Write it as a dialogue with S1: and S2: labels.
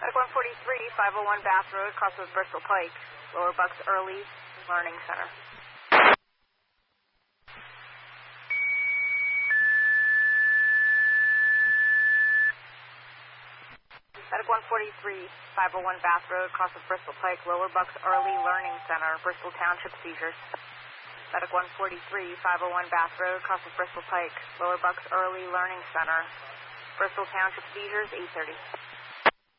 S1: Medic 143, 501 Bath Road, Crossroads Bristol Pike, Lower Bucks Early Learning Center. Medic 143, 501 Bath Road, Crossroads Bristol Pike, Lower Bucks Early Learning Center, Bristol Township seizures. Medic 143, 501 Bath Road, Crossroads Bristol Pike, Lower Bucks Early Learning Center, Bristol Township seizures, 8:30.